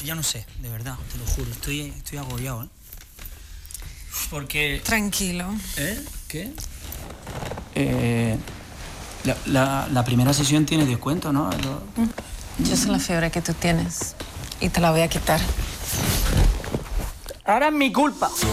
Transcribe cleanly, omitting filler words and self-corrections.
Ya no sé, de verdad, te lo juro. Estoy agobiado, ¿eh? Porque... Tranquilo. ¿Eh? ¿Qué? La primera sesión tiene descuento, ¿no? Yo sé la fiebre que tú tienes y te la voy a quitar. Ahora es mi culpa.